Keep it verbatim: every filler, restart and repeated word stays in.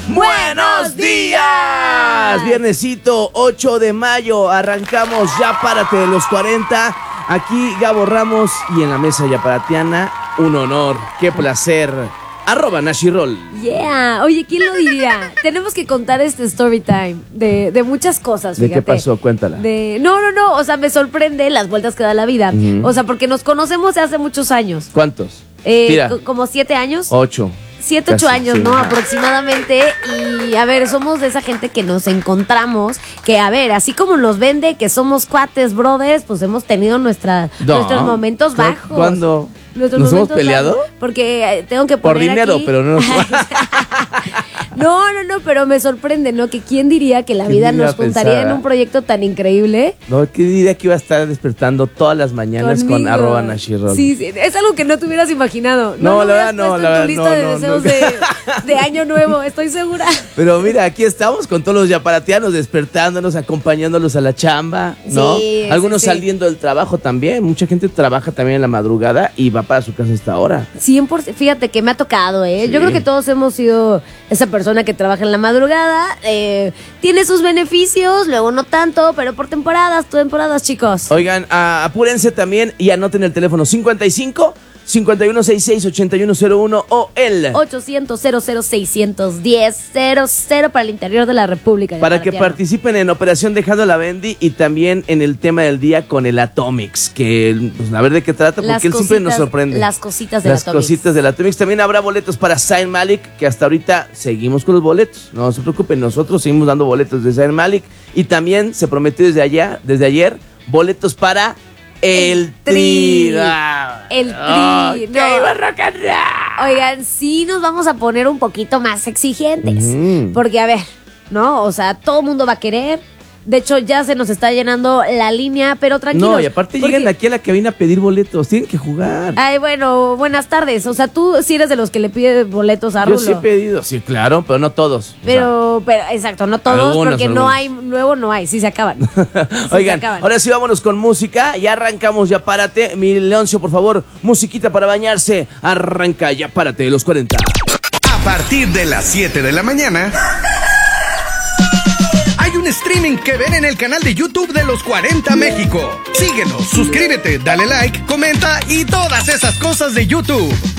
¡Buenos días! Viernesito ocho de mayo, arrancamos Ya Párate de los cuarenta. Aquí Gabo Ramos y en la mesa yaparatiana, un honor, qué placer. Arroba Nashirol. Yeah, oye, ¿quién lo diría? Tenemos que contar este story time de, de muchas cosas, fíjate. ¿De qué pasó? Cuéntala. De, no, no, no, o sea, me sorprende las vueltas que da la vida. Uh-huh. O sea, porque nos conocemos de hace muchos años. ¿Cuántos? Eh, c- como siete años. Ocho. Siete, ocho años, sí. ¿no? Aproximadamente. Y a ver, somos de esa gente que nos encontramos, que a ver, así como nos vende que somos cuates, brothers, pues hemos tenido nuestra, no. nuestros momentos bajos. ¿Cuándo? Nuestros ¿Nos hemos peleado? Bajos, porque tengo que poner por dinero, aquí... pero no nos... No, no, no, pero me sorprende, ¿no? Que quién diría que la vida nos juntaría pensar? En un proyecto tan increíble. No, ¿quién diría que iba a estar despertando todas las mañanas Conmigo. Con arroba Nashirol? Sí, sí, es algo que no te hubieras imaginado. No, no la verdad no, la verdad en tu no. lista de no, deseos no. De, de año nuevo, estoy segura. Pero mira, aquí estamos con todos los yaparatianos despertándonos, acompañándolos a la chamba, ¿no? Sí, Algunos sí, sí. saliendo del trabajo también. Mucha gente trabaja también en la madrugada y va para su casa hasta ahora. cien por ciento, fíjate que me ha tocado, ¿eh? Sí. Yo creo que todos hemos sido esa persona que trabaja en la madrugada. Eh, tiene sus beneficios, luego no tanto, pero por temporadas, temporadas, chicos. Oigan, uh, apúrense también y anoten el teléfono cincuenta y cinco, cincuenta y uno sesenta y seis, ochenta y uno cero uno o el ochocientos, cero cero, seiscientos diez, cero cero para el interior de la República. Para que participen en Operación Dejando la Bendy y también en el tema del día con el Atomix, que pues, a ver de qué trata, porque las él cositas, siempre nos sorprende. Las cositas de Las Atomix. cositas del Atomix. También habrá boletos para Zayn Malik, que hasta ahorita seguimos con los boletos. No se preocupen, nosotros seguimos dando boletos de Zayn Malik. Y también se prometió desde allá, desde ayer, boletos para El, el Tri. El Tri. Oh, no. Oigan, sí nos vamos a poner un poquito más exigentes. Mm. Porque, a ver, ¿no? O sea, todo el mundo va a querer. De hecho, ya se nos está llenando la línea, pero tranquilos. No, y aparte porque... llegan aquí a la cabina a pedir boletos. Tienen que jugar. Ay, bueno, buenas tardes. O sea, tú sí eres de los que le pide boletos a Yo Rulo. sí he pedido, sí, claro, pero no todos. Pero, o sea, pero exacto, no todos, algunos, porque algunos. no hay, nuevo no hay, sí se acaban. Sí Oigan, se acaban. Ahora sí vámonos con música. Ya arrancamos, Ya Párate. Mi Leoncio, por favor, musiquita para bañarse. Arranca Ya Párate de los cuarenta. A partir de las siete de la mañana... hay un streaming que ver en el canal de YouTube de Los cuarenta México. Síguenos, suscríbete, dale like, comenta y todas esas cosas de YouTube.